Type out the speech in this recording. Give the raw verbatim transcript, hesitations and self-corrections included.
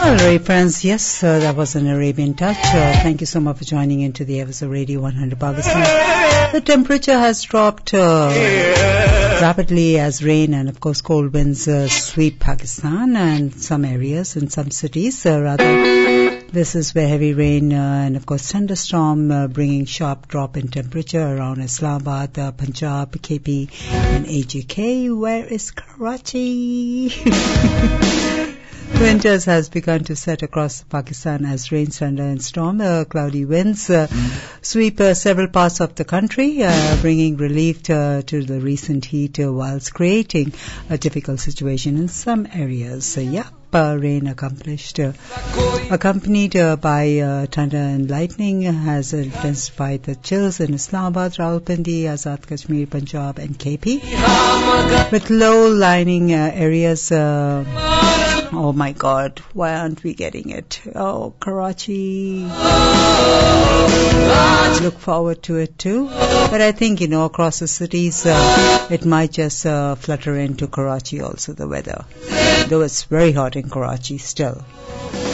All right, friends. Yes, uh, that was an Arabian touch. Uh, thank you so much for joining into the Ever Radio one hundred Pakistan. The temperature has dropped uh, rapidly as rain and, of course, cold winds uh, sweep Pakistan and some areas in some cities. Uh, rather, this is where heavy rain uh, and, of course, thunderstorm uh, bringing sharp drop in temperature around Islamabad, uh, Punjab, K P, and A J K. Where is Karachi? Winters has begun to set across Pakistan as rain, thunder and storm. Uh, cloudy winds uh, sweep uh, several parts of the country, uh, bringing relief to, to the recent heat uh, whilst creating a difficult situation in some areas. So, yeah. Uh, rain accomplished, uh, accompanied uh, by uh, thunder and lightning has intensified the chills in Islamabad, Rawalpindi, Azad Kashmir, Punjab and K P. With low-lying uh, areas, uh, oh my God, why aren't we getting it? Oh, Karachi. Look forward to it too. But I think, you know, across the cities, uh, it might just uh, flutter into Karachi also, the weather. Though it's very hot in Karachi still.